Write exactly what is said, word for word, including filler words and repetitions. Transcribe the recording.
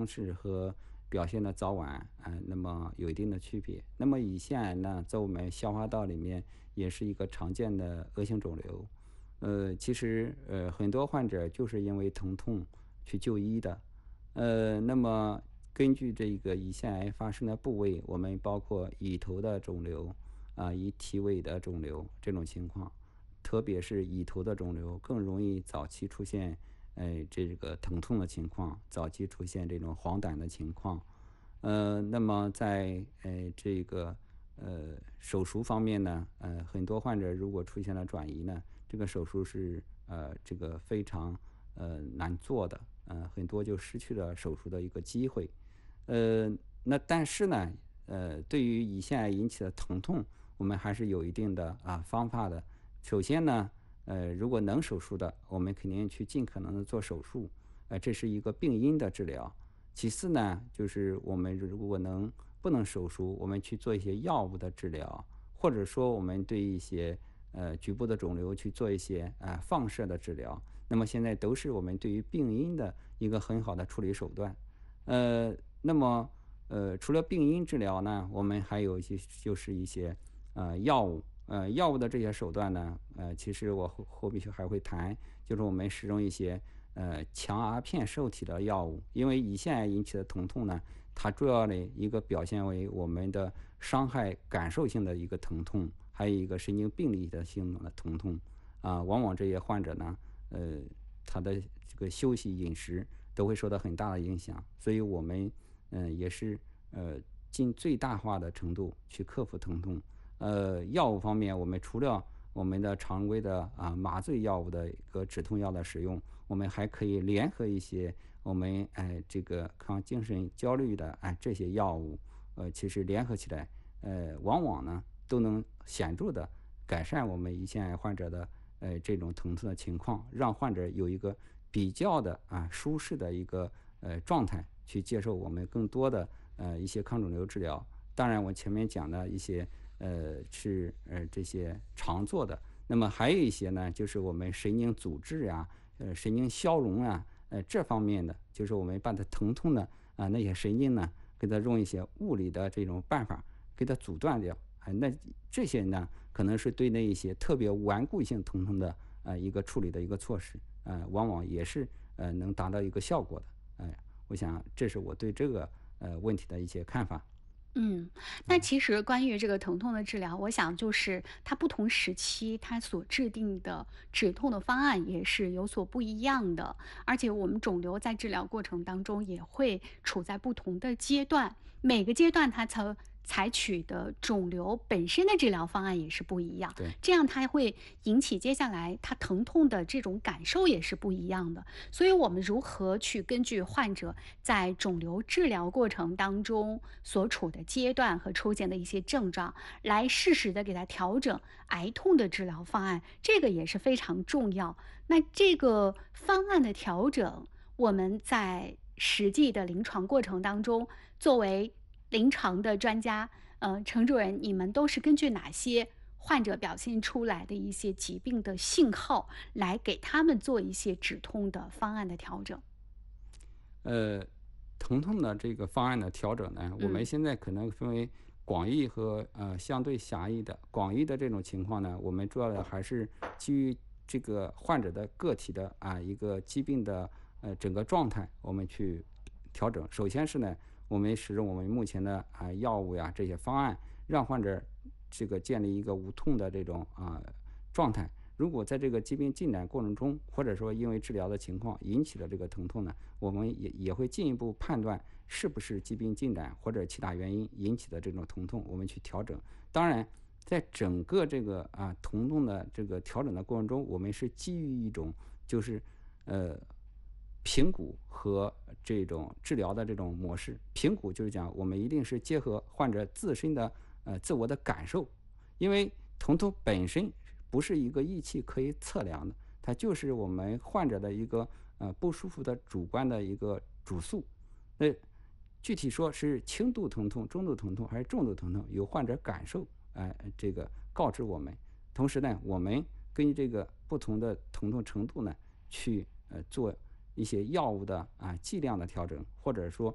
方式和表现的早晚，呃，那么有一定的区别。那么胰腺癌呢，在我们消化道里面也是一个常见的恶性肿瘤。呃，其实呃很多患者就是因为疼痛去就医的。呃，那么根据这个胰腺癌发生的部位，我们包括胰头的肿瘤啊、胰体位的肿瘤这种情况，特别是胰头的肿瘤更容易早期出现呃这个疼痛的情况，早期出现这种黄疸的情况。呃，那么在呃这个呃手术方面呢，呃很多患者如果出现了转移呢，这个手术是呃这个非常呃难做的，呃很多就失去了手术的一个机会。呃，那但是呢，呃对于胰腺癌引起的疼痛，我们还是有一定的啊方法的。首先呢，呃如果能手术的，我们肯定去尽可能的做手术，呃这是一个病因的治疗。其次呢，就是我们如果能不能手术，我们去做一些药物的治疗，或者说我们对一些呃局部的肿瘤去做一些呃放射的治疗。那么现在都是我们对于病因的一个很好的处理手段。呃，那么呃除了病因治疗呢，我们还有一些就是一些呃药物。呃药物的这些手段呢，呃其实我后后面还会谈，就是我们使用一些呃强阿片受体的药物。因为胰腺癌引起的疼痛呢，它主要的一个表现为我们的伤害感受性的一个疼痛，还有一个神经病理的性的疼痛。啊、往往这些患者呢，呃，他的这个休息饮食都会受到很大的影响。所以我们嗯、呃也是呃尽最大化的程度去克服疼痛。呃，药物方面，我们除了我们的常规的啊麻醉药物的一个止痛药的使用，我们还可以联合一些我们哎这个抗精神焦虑的哎这些药物。呃，其实联合起来，呃，往往呢都能显著的改善我们胰腺癌患者的呃这种疼痛的情况，让患者有一个比较的啊舒适的一个呃状态去接受我们更多的呃一些抗肿瘤治疗。当然，我前面讲的一些呃是呃这些常做的，那么还有一些呢，就是我们神经阻滞呀、呃神经消融啊，呃这方面的，就是我们把它疼痛的啊、那些神经呢，给它用一些物理的这种办法给它阻断掉。啊、那这些呢，可能是对那一些特别顽固性疼痛的呃一个处理的一个措施，呃，往往也是呃能达到一个效果的。哎、我想这是我对这个呃问题的一些看法。 嗯，那其实关于这个疼痛的治疗，我想就是它不同时期它所制定的止痛的方案也是有所不一样的，而且我们肿瘤在治疗过程当中也会处在不同的阶段，每个阶段它采采取的肿瘤本身的治疗方案也是不一样， 对。 这样它会引起接下来它疼痛的这种感受也是不一样的。所以我们如何去根据患者在肿瘤治疗过程当中所处的阶段和出现的一些症状，来适时的给他调整癌痛的治疗方案，这个也是非常重要。那这个方案的调整，我们在实际的临床过程当中，作为临床的专家，呃，陈主任，你们都是根据哪些患者表现出来的一些疾病的信号，来给他们做一些止痛的方案的调整？ 呃，疼痛的这个方案的调整呢，我们嗯。 现在可能分为广义和呃相对狭义的。广义的这种情况呢，我们主要的还是基于这个患者的个体的啊一个疾病的呃整个状态，我们去调整。首先是呢，我们使用我们目前的啊药物呀这些方案，让患者这个建立一个无痛的这种啊状态。如果在这个疾病进展过程中，或者说因为治疗的情况引起了这个疼痛呢，我们也也会进一步判断是不是疾病进展或者其他原因引起的这种疼痛，我们去调整。当然，在整个这个啊疼痛的这个调整的过程中，我们是基于一种就是呃评估和这种治疗的这种模式。评估就是讲我们一定是结合患者自身的呃自我的感受。因为疼痛本身不是一个仪器可以测量的，它就是我们患者的一个呃不舒服的主观的一个主诉。那具体说是轻度疼痛、中度疼痛还是重度疼痛，由患者感受哎、呃这个告知我们。同时呢，我们根据这个不同的疼痛程度呢，去呃做一些药物的啊剂量的调整，或者说